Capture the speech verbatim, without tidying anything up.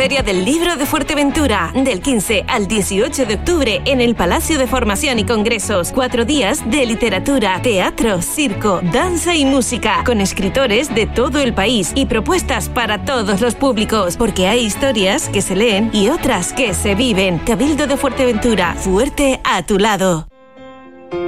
Feria del Libro de Fuerteventura, del quince al dieciocho de octubre en el Palacio de Formación y Congresos. Cuatro días de literatura, teatro, circo, danza y música, con escritores de todo el país y propuestas para todos los públicos, porque hay historias que se leen y otras que se viven. Cabildo de Fuerteventura, fuerte a tu lado.